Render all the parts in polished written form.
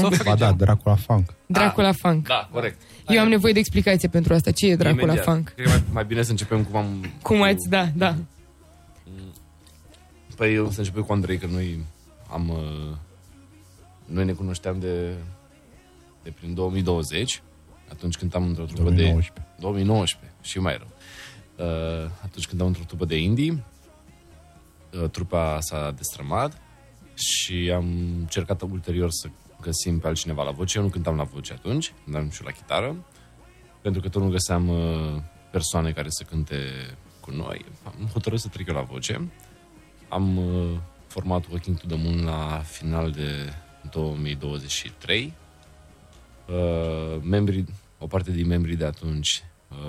Ba da, Dracula Funk. Dracula Funk. Da, corect. Eu am nevoie de explicație pentru asta. Ce e Dracula Imediat. Funk? Cred că mai bine să începem Cum ați, da. Păi eu să începem cu Andrei, că noi ne cunoșteam de prin 2020, atunci cântam într-o trupă 2019, și mai rău. Atunci cântam într-o trupă de indie, trupa s-a destrămat și am încercat ulterior să găsim pe altcineva la voce. Eu nu cântam la voce atunci, cântam și la chitară, pentru că tot nu găseam persoane care să cânte cu noi. Am hotărât să trec eu la voce. Am format Walking to the Moon la final de 2023. O parte din membrii de atunci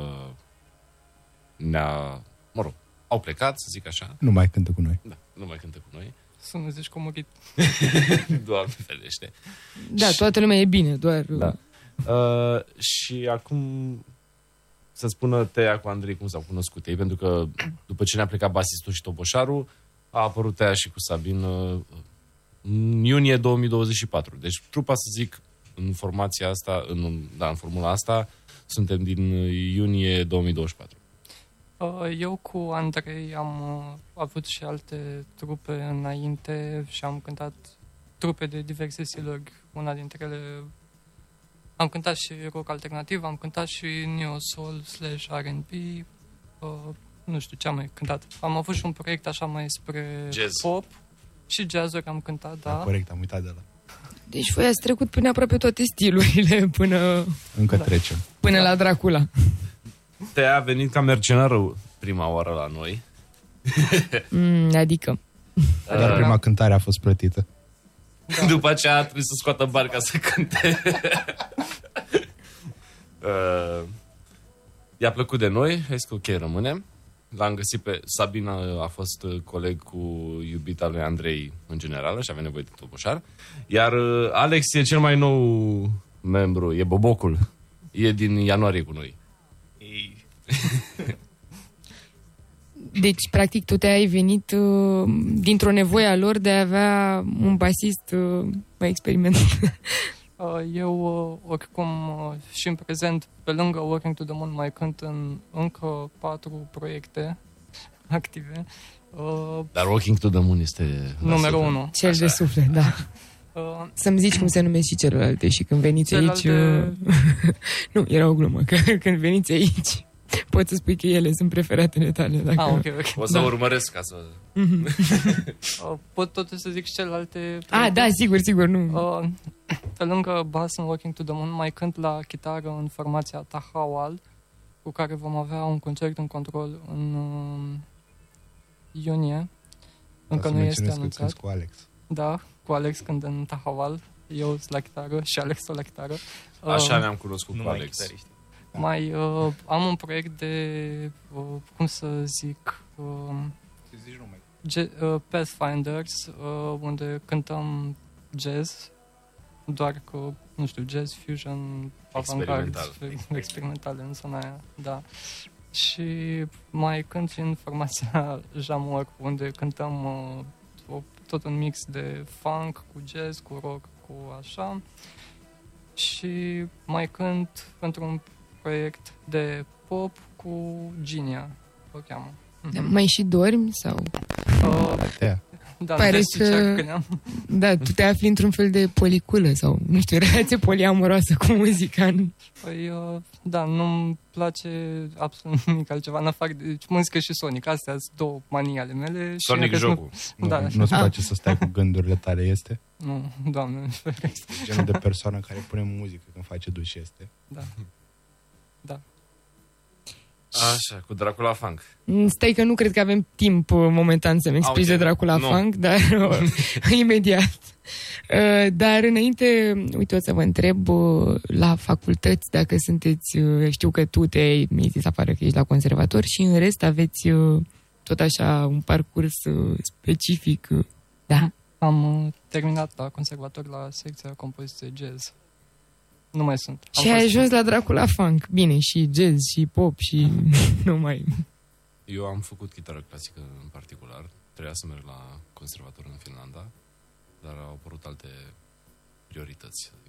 au plecat, să zic așa. Nu mai cântă cu noi. Da, nu mai cântă cu noi. Să nu zici că a murit. Doamne ferește. Da, toată lumea e bine, doar... Da. Și acum să spună Tea cu Andrei cum s-au cunoscut ei, pentru că după ce ne-a plecat basistul și toboșarul, a apărut Tea și cu Sabin în iunie 2024. Deci trupa, să zic, în formația asta, în formula asta, suntem din iunie 2024. Eu cu Andrei am avut și alte trupe înainte și am cântat trupe de diverse stiluri. Una dintre ele am cântat și rock alternativ, am cântat și neo-soul / R&B, nu știu ce am mai cântat. Am avut și un proiect așa mai spre jazz. Pop și jazzuri am cântat, da. Corect, am uitat de ăla. Deci voi ați trecut până aproape toate stilurile, Încă trecem. Până la Dracula. Tea a venit ca mercenară prima oară la noi. Adică? Dar prima cântare a fost plătită. Da. După aceea a trebuit să scoată bani ca să cânte. I-a plăcut de noi, a zis că ok, rămânem. L-am găsit pe Sabina, a fost coleg cu iubita lui Andrei în general și avea nevoie de toboșar. Iar Alex e cel mai nou membru, e Bobocul. E din ianuarie cu noi. Deci, practic, tu ai venit dintr-o nevoie a lor de a avea un basist mai experimentat. Eu, oricum, și în prezent, pe lângă Walking to the Moon, mai cânt în încă 4 proiecte active. Dar Walking to the Moon este... Numărul 1. Cel de suflet, da. Să-mi zici cum se numesc și celelalte și când veniți aici... Nu, era o glumă, că când veniți aici... Poți să spui că ele sunt preferatele tale. Dacă... Okay. O să urmăresc ca să... Pot totuși să zic și celelalte... Da, sigur, nu. Pe lângă bass în Walking to the Moon, mai cânt la chitară în formația Tahawal, cu care vom avea un concert în Control în iunie. Încă nu este anunțat. Cu Alex. Da, cu Alex când în Tahawal. Eu sunt la chitară și Alex la chitară. Așa ne-am cunoscut cu Alex. Mai am un proiect de, cum să zic, Pathfinders, unde cântăm jazz, doar că, nu știu, jazz, fusion, avant-garde, experimental în zona aia, da. Și mai cânt și în formația Jamor, unde cântăm tot un mix de funk cu jazz, cu rock, cu așa. Și mai cânt pentru un proiect de pop cu Ginia, o cheamă. Mai și dormi sau? Da, pare că... Da, tu te afli într-un fel de policulă sau, nu știu, relație poliamoroasă cu muzica. Păi, da, nu-mi place absolut nimic altceva, în afară de muzică și Sonic. Astea sunt două manii ale mele. Sonic jocul. Nu-ți place să stai cu gândurile tale, este? Nu, doamne. Genul de persoană care pune muzică când face duș, este? Da. Da. Așa, cu Dracula Funk. Stai că nu cred că avem timp momentan să-mi explici de Dracula Funk, dar imediat. Dar înainte, uite, o să vă întreb la facultăți dacă sunteți, știu că tu mi-ai zis afară că ești la conservator și în rest aveți tot așa un parcurs specific. Da? Am terminat la conservator la secția compoziție jazz. Nu mai sunt. Și ai ajuns la Dracula Funk. Bine, și jazz, și pop, și nu mai... Eu am făcut chitară clasică în particular. Trebuia să merg la conservator în Finlanda, dar au apărut alte priorități.